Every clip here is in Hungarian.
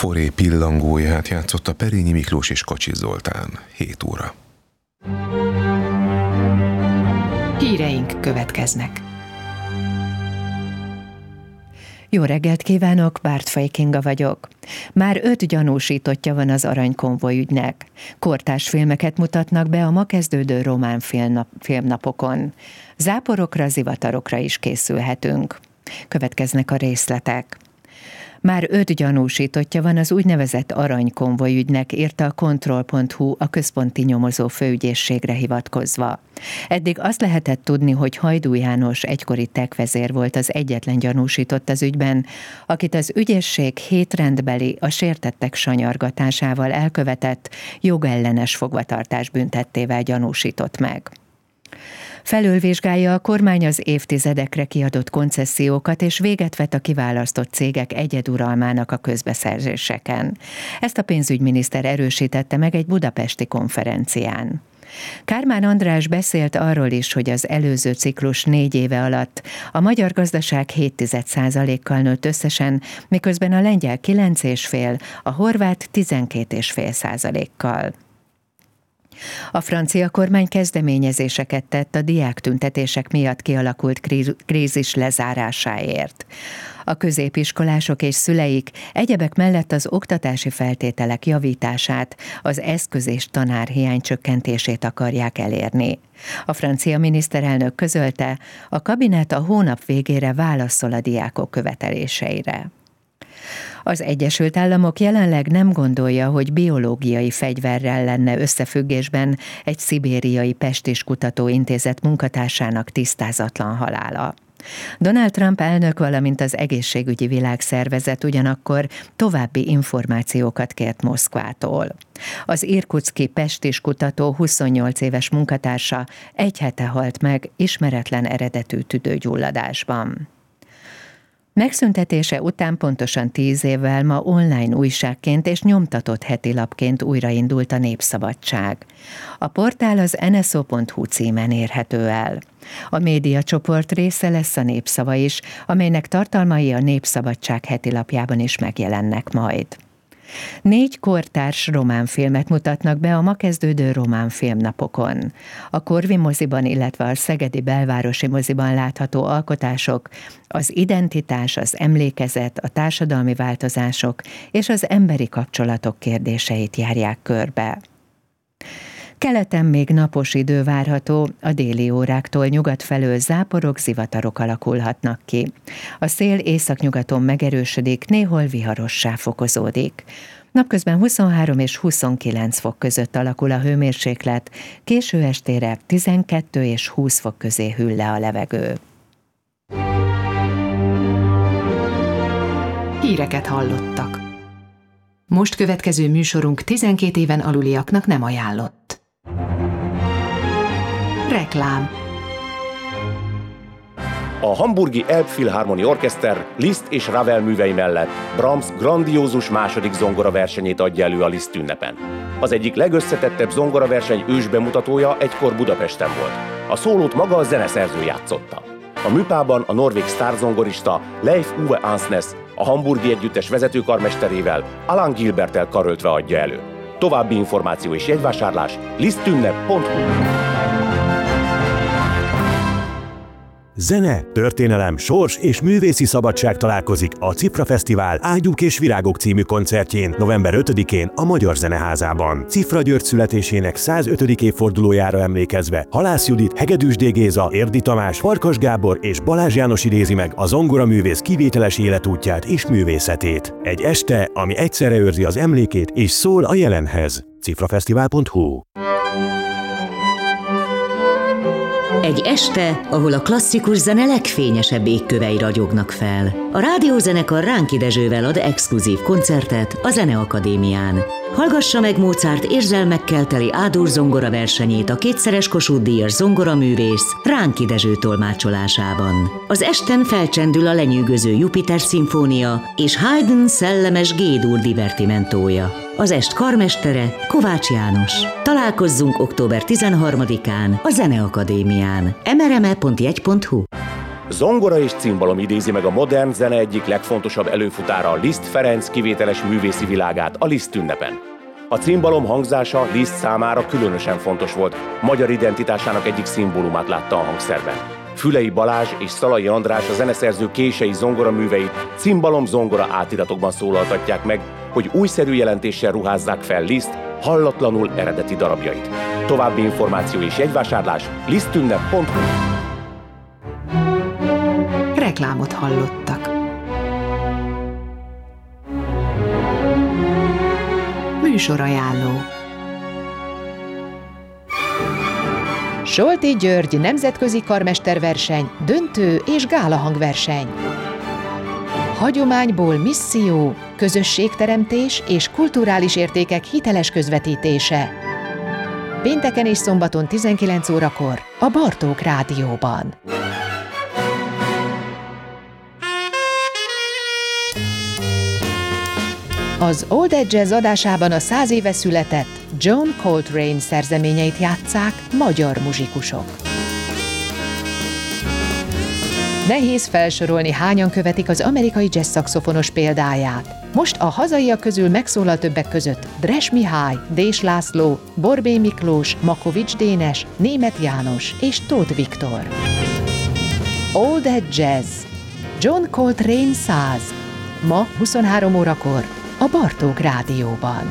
Foré pillangóját játszotta Perényi Miklós és Kocsis Zoltán. 7 óra. Híreink következnek. Jó reggelt kívánok, Bártfai Kinga vagyok. Már 5 gyanúsítottja van az Aranykonvoj ügynek. Kortárs filmeket mutatnak be a ma kezdődő román filmnapokon. Záporokra, zivatarokra is készülhetünk. Következnek a részletek. Már 5 gyanúsítottja van az úgynevezett Aranykonvoj ügynek, írta a Kontroll.hu a központi nyomozó főügyészségre hivatkozva. Eddig azt lehetett tudni, hogy Hajdú János egykori tekvezér volt az egyetlen gyanúsított az ügyben, akit az ügyészség 7 rendbeli a sértettek sanyargatásával elkövetett jogellenes fogvatartás büntettével gyanúsított meg. Felülvizsgálja a kormány az évtizedekre kiadott koncesziókat, és véget vet a kiválasztott cégek egyeduralmának a közbeszerzéseken. Ezt a pénzügyminiszter erősítette meg egy budapesti konferencián. Kármán András beszélt arról is, hogy az előző ciklus 4 éve alatt a magyar gazdaság 0,7%-kal nőtt összesen, miközben a lengyel 9,5%, a horvát 12,5%-kal. A francia kormány kezdeményezéseket tett a diáktüntetések miatt kialakult krízis lezárásáért. A középiskolások és szüleik egyebek mellett az oktatási feltételek javítását, az eszköz- és tanárhiány csökkentését akarják elérni. A francia miniszterelnök közölte, a kabinet a hónap végére válaszol a diákok követeléseire. Az Egyesült Államok jelenleg nem gondolja, hogy biológiai fegyverrel lenne összefüggésben egy szibériai pestis kutatóintézet munkatársának tisztázatlan halála. Donald Trump elnök, valamint az Egészségügyi Világszervezet ugyanakkor további információkat kért Moszkvától. Az irkutszki pestis kutató 28 éves munkatársa 1 hete halt meg ismeretlen eredetű tüdőgyulladásban. Megszüntetése után pontosan 10 évvel ma online újságként és nyomtatott hetilapként újraindult a Népszabadság. A portál az nso.hu címen érhető el. A médiacsoport része lesz a Népszava is, amelynek tartalmai a Népszabadság hetilapjában is megjelennek majd. 4 kortárs román filmet mutatnak be a ma kezdődő román filmnapokon. A Corvin moziban, illetve a Szegedi Belvárosi moziban látható alkotások az identitás, az emlékezet, a társadalmi változások és az emberi kapcsolatok kérdéseit járják körbe. Keleten még napos idő várható, a déli óráktól nyugat felől záporok, zivatarok alakulhatnak ki. A szél északnyugaton megerősödik, néhol viharossá fokozódik. Napközben 23 és 29 fok között alakul a hőmérséklet, késő estére 12 és 20 fok közé hűl le a levegő. Híreket hallottak. Most következő műsorunk 12 éven aluliaknak nem ajánlott. Reklám. A hamburgi Elbphilharmonie Orchester Liszt és Ravel művei mellett Brahms grandiózus második zongoraversenyét adja elő a Liszt ünnepen. Az egyik legösszetettebb zongoraverseny ősbemutatója egykor Budapesten volt. A szólót maga a zeneszerző játszotta. A műpában a norvég sztárzongorista Leif Uwe Ansnes a hamburgi együttes vezetőkarmesterével, Alan Gilberttel karöltve adja elő. További információ és jegyvásárlás lisztünnep.hu. Zene, történelem, sors és művészi szabadság találkozik a Cifra Fesztivál Ágyúk és Virágok című koncertjén november 5-én a Magyar Zeneházában. Cifra György születésének 105. évfordulójára emlékezve Halász Judit, Hegedűs D. Géza, Érdi Tamás, Farkas Gábor és Balázs János idézi meg a zongoraművész kivételes életútját és művészetét. Egy este, ami egyszerre őrzi az emlékét és szól a jelenhez. cifrafesztivál.hu. Egy este, ahol a klasszikus zene legfényesebb égkövei ragyognak fel. A rádiózenekar Ránki Dezsővel ad exkluzív koncertet a Zeneakadémián. Hallgassa meg Mozart érzelmekkel teli A-dur zongora versenyét a 2-szeres Kossuth-díjas zongoraművész Ránki Dezső tolmácsolásában. Az esten felcsendül a lenyűgöző Jupiter szimfónia és Haydn szellemes G-dur divertimentója. Az est karmestere Kovács János. Találkozzunk október 13-án a Zeneakadémián. mrme.jegy.hu. Zongora és cimbalom idézi meg a modern zene egyik legfontosabb előfutára, Liszt Ferenc kivételes művészi világát a Liszt ünnepen. A cimbalom hangzása Liszt számára különösen fontos volt, magyar identitásának egyik szimbólumát látta a hangszerben. Fülei Balázs és Szalai András, a zeneszerző kései zongoraműveit cimbalom-zongora átiratokban szólaltatják meg, hogy újszerű jelentéssel ruházzák fel Liszt hallatlanul eredeti darabjait. További információ és jegyvásárlás lisztünnep.hu. Reklámot hallottak. Műsorajánló. Solti György nemzetközi karmesterverseny, döntő és gálahangverseny. Hagyományból misszió, közösségteremtés és kulturális értékek hiteles közvetítése. Pénteken és szombaton 19 órakor a Bartók Rádióban. Az Old Jazz adásában a 100 éve született John Coltrane szerzeményeit játsszák magyar muzsikusok. Nehéz felsorolni, hányan követik az amerikai jazz szaxofonos példáját. Most a hazaiak közül megszólal többek között Dres Mihály, Dés László, Borbély Miklós, Makovics Dénes, Németh János és Tóth Viktor. Old Jazz. John Coltrane 100. Ma 23 órakor a Bartók Rádióban.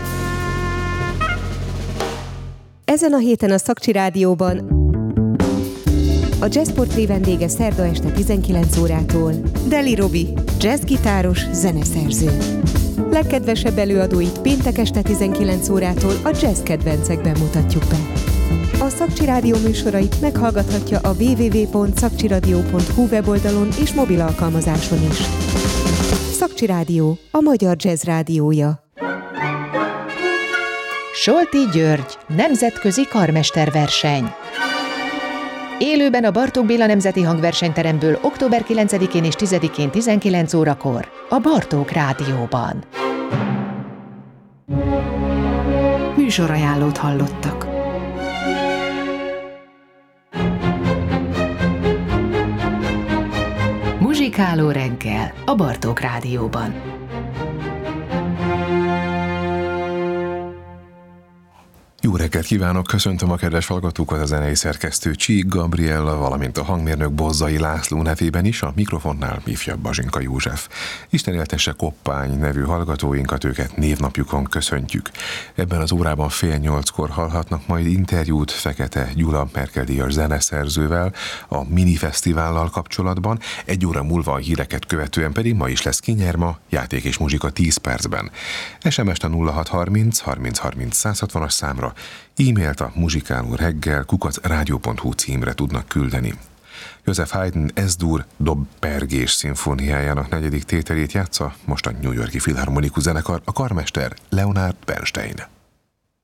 Ezen a héten a Szakcsi Rádióban a Jazzportré vendége szerda este 19 órától Deli Robi, jazzgitáros, zeneszerző. Legkedvesebb előadóit péntek este 19 órától a jazz kedvencekben mutatjuk be. A Szakcsi Rádió műsorait meghallgathatja a www.szakcsiradio.hu weboldalon és mobil alkalmazáson is. Szakcsi Rádió, a magyar jazz rádiója. Solti György nemzetközi karmesterverseny. Élőben a Bartók Béla Nemzeti Hangversenyteremből október 9-én és 10-én 19 órakor a Bartók Rádióban. Műsorajánlót hallottak. Muzsikáló reggel a Bartók Rádióban. Jó reggelt kívánok, köszöntöm a kedves hallgatókat, a zenei szerkesztő Csík Gabriella, valamint a hangmérnök Bozzai László nevében is, a mikrofonnál ifjabb Bazsinka József. Isten éltesse Koppány nevű hallgatóinkat, őket névnapjukon köszöntjük. Ebben az órában 7:30-kor hallhatnak majd interjút Fekete Gyula Merkel-díjas zeneszerzővel a Mini Fesztivállal kapcsolatban, 1 óra múlva a híreket követően pedig ma is lesz kinyerma, játék és muzsika 10 percben. SMS-t a 0630 30 30 160-as számra, e-mailt a muzsikálóreggel@radio.hu címre tudnak küldeni. József Haydn S-dur Dobbergés szimfóniájának 4. tételét játsza most a New York-i Filharmonikus zenekar, a karmester Leonard Bernstein.